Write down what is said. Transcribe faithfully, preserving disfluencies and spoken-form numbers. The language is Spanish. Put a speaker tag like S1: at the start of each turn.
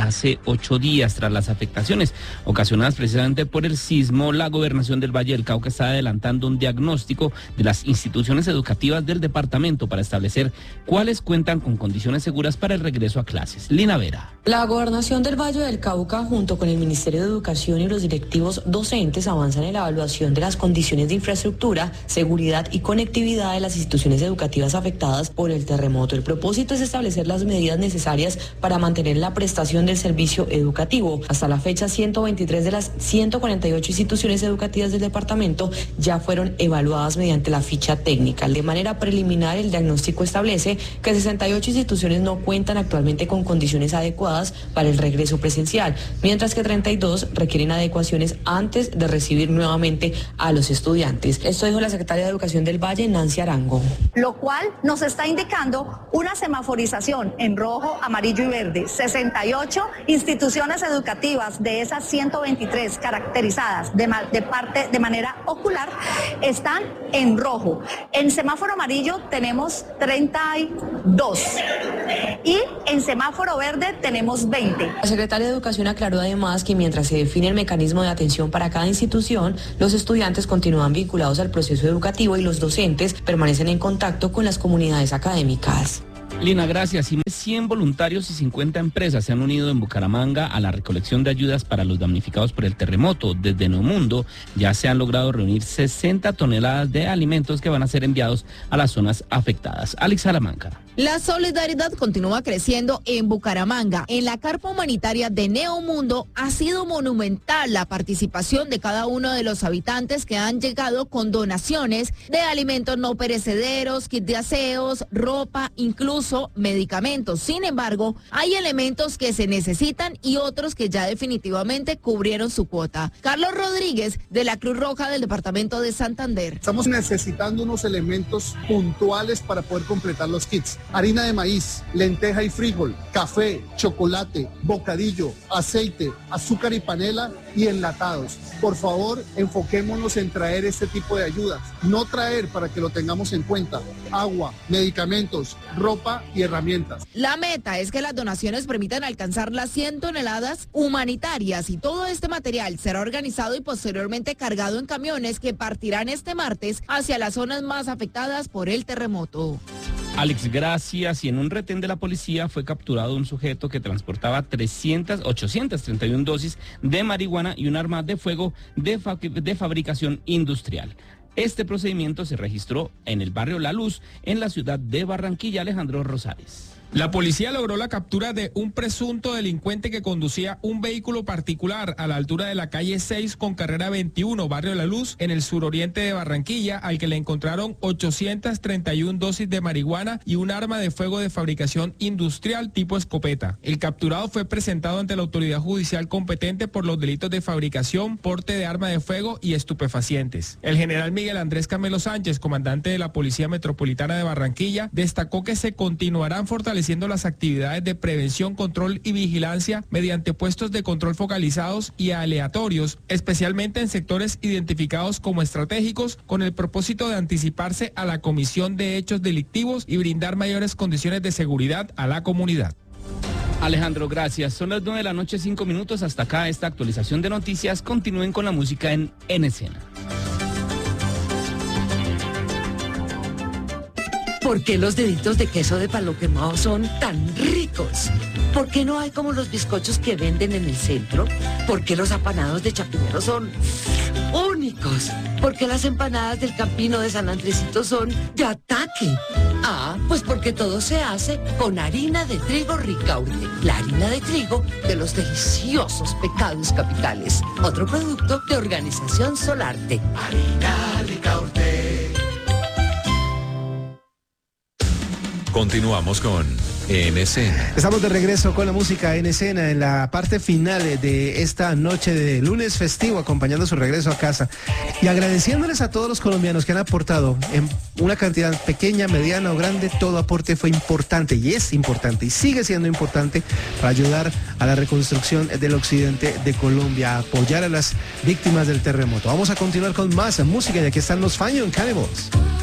S1: hace ocho días. Tras las afectaciones ocasionadas precisamente por el sismo, la Gobernación del Valle del Cauca está adelantando un diagnóstico de las instituciones educativas del departamento para establecer cuáles cuentan con condiciones seguras para el regreso a clases. Lina Vera.
S2: La Gobernación del Valle del Cauca, junto con el Ministerio de Educación y los directivos docentes, avanzan en la evaluación de las condiciones de infraestructura, seguridad y conectividad de las instituciones educativas afectadas por el terremoto. El propósito es establecer las medidas necesarias para mantener la prestación del servicio educativo. Hasta la fecha, ciento veintitrés de las ciento cuarenta y ocho instituciones educativas del departamento ya fueron evaluadas mediante la ficha técnica. De manera preliminar, el diagnóstico establece que sesenta y ocho instituciones no cuentan actualmente con condiciones adecuadas para el regreso presencial, mientras que treinta y dos requieren adecuaciones antes de recibir nuevamente a los estudiantes. Esto dijo la secretaria de Educación del Valle, Nancy Arango.
S3: Lo cual nos está indicando una semaforización en rojo, amarillo y verde. sesenta y ocho instituciones educativas de esas ciento veintitrés caracterizadas de, de, parte, de manera ocular están en rojo. En semáforo amarillo tenemos treinta y dos y en semáforo verde tenemos veinte.
S2: La secretaria de Educación aclaró además que mientras se define el mecanismo de atención para cada institución, los estudiantes continúan vinculados al proceso educativo y los docentes permanecen en contacto con las comunidades académicas.
S1: Lina, gracias. Y cien voluntarios y cincuenta empresas se han unido en Bucaramanga a la recolección de ayudas para los damnificados por el terremoto. Desde Neomundo ya se han logrado reunir sesenta toneladas de alimentos que van a ser enviados a las zonas afectadas. Alex Salamanca.
S4: La solidaridad continúa creciendo en Bucaramanga. En la carpa humanitaria de Neomundo ha sido monumental la participación de cada uno de los habitantes que han llegado con donaciones de alimentos no perecederos, kit de aseos, ropa, incluso medicamentos. Sin embargo, hay elementos que se necesitan y otros que ya definitivamente cubrieron su cuota. Carlos Rodríguez, de la Cruz Roja del departamento de Santander.
S5: Estamos necesitando unos elementos puntuales para poder completar los kits. Harina de maíz, lenteja y frijol, café, chocolate, bocadillo, aceite, azúcar y panela y enlatados. Por favor, enfoquémonos en traer este tipo de ayudas. No traer, para que lo tengamos en cuenta, agua, medicamentos, ropa y herramientas.
S4: La meta es que las donaciones permitan alcanzar las cien toneladas humanitarias y todo este material será organizado y posteriormente cargado en camiones que partirán este martes hacia las zonas más afectadas por el terremoto.
S1: Alex, gracias. Y en un retén de la policía fue capturado un sujeto que transportaba trescientas, ochocientas treinta y una dosis de marihuana y un arma de fuego de, fa de fabricación industrial. Este procedimiento se registró en el barrio La Luz, en la ciudad de Barranquilla. Alejandro Rosales.
S6: La policía logró la captura de un presunto delincuente que conducía un vehículo particular a la altura de la calle seis con carrera veintiuno, barrio La Luz, en el suroriente de Barranquilla, al que le encontraron ochocientas treinta y una dosis de marihuana y un arma de fuego de fabricación industrial tipo escopeta. El capturado fue presentado ante la autoridad judicial competente por los delitos de fabricación, porte de arma de fuego y estupefacientes. El general Miguel Andrés Camelo Sánchez, comandante de la Policía Metropolitana de Barranquilla, destacó que se continuarán fortaleciendo las actividades de prevención, control y vigilancia mediante puestos de control focalizados y aleatorios, especialmente en sectores identificados como estratégicos, con el propósito de anticiparse a la comisión de hechos delictivos y brindar mayores condiciones de seguridad a la comunidad.
S1: Alejandro, gracias. Son las nueve de la noche, cinco minutos. Hasta acá esta actualización de noticias. Continúen con la música en En Escena.
S7: ¿Por qué los deditos de queso de palo quemado son tan ricos? ¿Por qué no hay como los bizcochos que venden en el centro? ¿Por qué los apanados de Chapinero son únicos? ¿Por qué las empanadas del Campino de San Andresito son de ataque? Ah, pues porque todo se hace con harina de trigo Ricaurte, la harina de trigo de los deliciosos pecados capitales. Otro producto de Organización Solarte.
S8: Harina Ricaurte. Continuamos con En Escena.
S9: Estamos de regreso con la música En Escena en la parte final de esta noche de lunes festivo, acompañando su regreso a casa y agradeciéndoles a todos los colombianos que han aportado en una cantidad pequeña, mediana o grande. Todo aporte fue importante y es importante y sigue siendo importante para ayudar a la reconstrucción del occidente de Colombia, a apoyar a las víctimas del terremoto. Vamos a continuar con más música y aquí están los Fine Young Cannibals.